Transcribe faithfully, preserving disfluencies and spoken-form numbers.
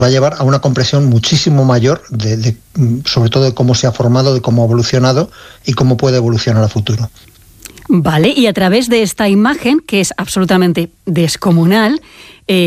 va a llevar a una comprensión muchísimo mayor, de, de, sobre todo de cómo se ha formado, de cómo ha evolucionado y cómo puede evolucionar a futuro. Vale, y a través de esta imagen, que es absolutamente descomunal,